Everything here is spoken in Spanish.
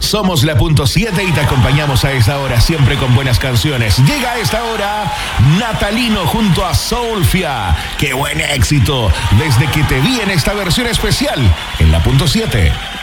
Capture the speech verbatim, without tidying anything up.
Somos la punto siete y te acompañamos a esta hora, siempre con buenas canciones. Llega a esta hora Natalino junto a Soulfia. ¡Qué buen éxito! Desde que te vi en esta versión especial en la punto siete.